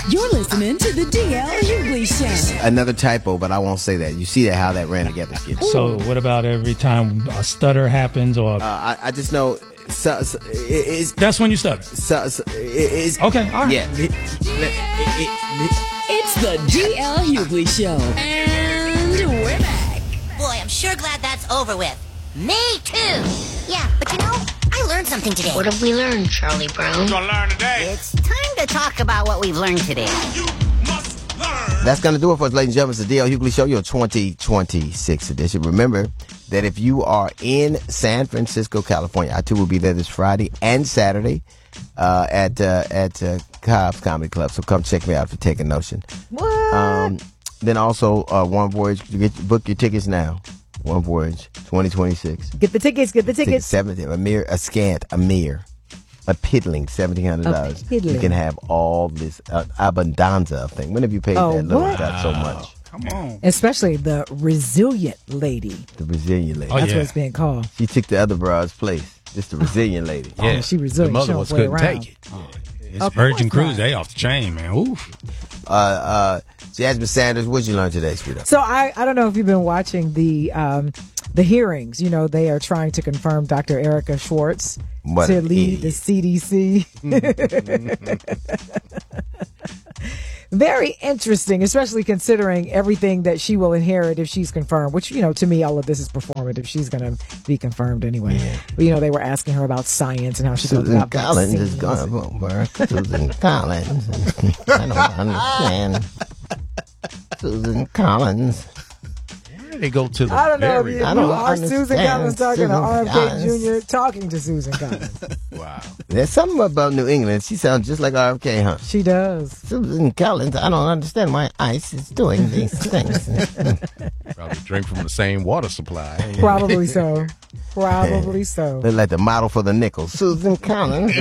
You're listening to the DL Hughley Show. Another typo, but I won't say that. You see that how that ran together, Skip. So what about every time a stutter happens or... I just know... That's when you stutter. Okay, all right. Yeah. It's the DL Hughley Show. And we're back. Boy, I'm sure glad that's over with. Me too. Yeah, but you know, I learned something today. What have we learned, Charlie Brown? What you gonna learn today? It's time to talk about what we've learned today. You must learn. That's going to do it for us, ladies and gentlemen. It's the DL Hughley Show, your 2026 edition. Remember that if you are in San Francisco, California, I too will be there this Friday and Saturday at Cobb's Comedy Club. So come check me out for Take a Notion. What? Then also One Voyage. Book your tickets now. One Voyage 2026. Get the tickets. Get the tickets. A mere piddling $1,700. piddling. You can have all this abundanza thing. When have you paid that little got so much? Come on. Especially the resilient lady. The Brazilian lady. That's what it's being called. She took the other broad's place. Just the Brazilian lady. Yeah, she resilient. The mother She don't was play couldn't around. take it. It's Virgin Cruise. They off the chain, man. Oof. Jasmine Sanders, what'd you learn today, sweetheart? So I don't know if you've been watching the hearings. You know, they are trying to confirm Dr. Erica Schwartz to lead the CDC. Very interesting, especially considering everything that she will inherit if she's confirmed, which, you know, to me, all of this is performative. She's going to be confirmed anyway. Yeah. But, you know, they were asking her about science and how she goes about Collins is going to work. Susan Collins. I don't understand. Susan Collins. They go to the I don't know if you are Susan Collins talking to RFK Collins. Jr. talking to Susan Collins. Wow. There's something about New England. She sounds just like RFK, huh? She does. Susan Collins, I don't understand why ICE is doing these things. Probably drink from the same water supply. Probably so. Probably so. They're like the model for the nickel. Susan Collins.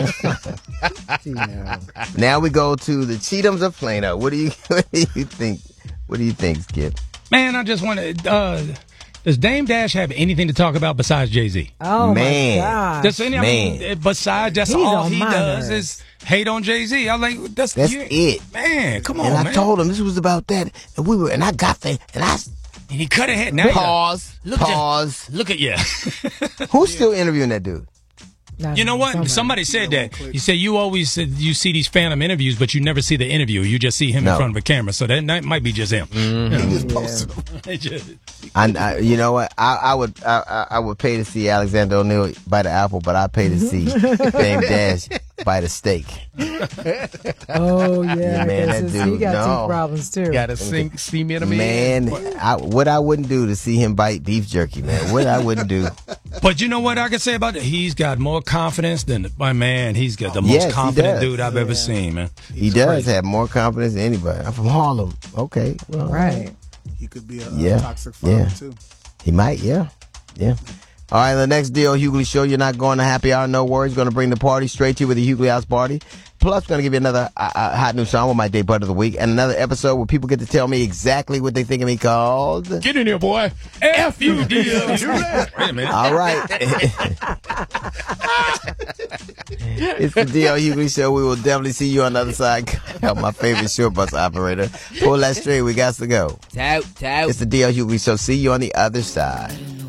Now we go to the Cheatums of Plano. What do you think? What do you think, Skip? Man, I just want to. Does Dame Dash have anything to talk about besides Jay-Z? Oh, man. my God. Besides, that's He's all on he my does nerves. is hate on Jay-Z. I'm like, that's it. Man, come on, and I man. told him this was about that. And I got there. And he cut ahead. Now Pause. Look at you. Who's still interviewing that dude? You know what? Somebody said that. You said you always said you see these phantom interviews, but you never see the interview. You just see him in front of a camera. So that might be just him. You know what? I would pay to see Alexander O'Neal bite an apple, but I pay to see Dame Dash bite a steak. Oh yeah, man, that dude. he got teeth problems too. Got to see me in a man. What I wouldn't do to see him bite beef jerky, man. What I wouldn't do. But you know what I can say about it? He's got more confidence than my man. He's got the most confident dude I've ever seen, man. He does have more confidence than anybody. I'm from Harlem. Okay, well, right. He could be a toxic father too. He might, yeah. All right, the next DL Hughley Show. You're not going to happy hour, no worries. Going to bring the party straight to you with the Hughley House Party. Plus, we're going to give you another hot new song with my day butt of the week, and another episode where people get to tell me exactly what they think of me called. Get in here, boy. F-U-D-L. Wait a minute. All right. It's the DL Hughley Show. We will definitely see you on the other side. Help my favorite short bus operator. Pull that straight. We got to go. Tout. It's the DL Hughley Show. See you on the other side.